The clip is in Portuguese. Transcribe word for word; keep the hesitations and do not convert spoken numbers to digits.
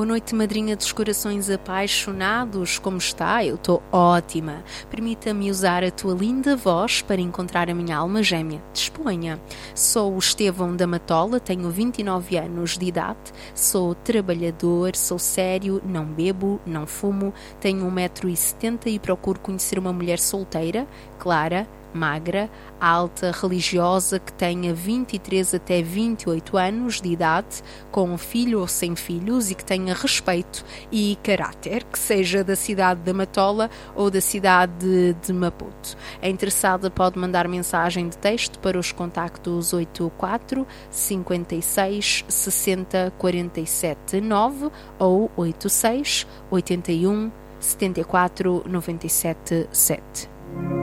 Boa noite, madrinha dos corações apaixonados. Como está? Eu estou ótima. Permita-me usar a tua linda voz para encontrar a minha alma gêmea. Disponha. Sou o Estevão da Matola, tenho vinte e nove anos de idade, sou trabalhador, sou sério, não bebo, não fumo, tenho um metro e setenta e procuro conhecer uma mulher solteira, clara, magra, alta, religiosa, que tenha vinte e três até vinte e oito anos de idade, com um filho ou sem filhos e que tenha respeito e caráter, que seja da cidade da Matola ou da cidade de Maputo. A interessada pode mandar mensagem de texto para os contactos oito quatro, cinco seis, seis zero, quatro sete nove ou oito seis, oito um, sete quatro, nove sete sete.